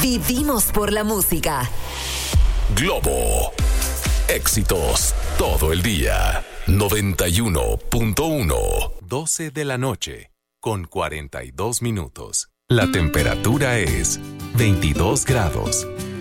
Vivimos por la música. Globo. Éxitos todo el día. 91.1. 12 de la noche, con 42 minutos. La temperatura es 22 grados.